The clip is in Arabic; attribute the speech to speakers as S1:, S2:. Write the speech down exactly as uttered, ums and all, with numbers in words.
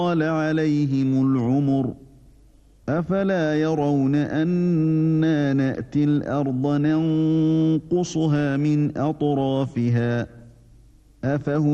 S1: طال عليهم العمر أفلا يرون أنا نأتي الأرض ننقصها من أطرافها أفهم